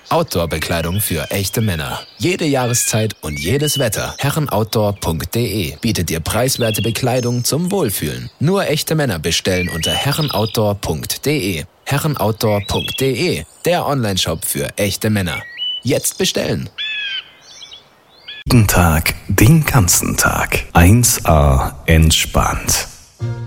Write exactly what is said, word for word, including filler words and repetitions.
Outdoor-Bekleidung für echte Männer. Jede Jahreszeit und jedes Wetter. herrenoutdoor punkt de bietet dir preiswerte Bekleidung zum Wohlfühlen. Nur echte Männer bestellen unter herrenoutdoor punkt de. herrenoutdoor punkt de, der Onlineshop für echte Männer. Jetzt bestellen! Jeden Tag, den ganzen Tag. eins A entspannt.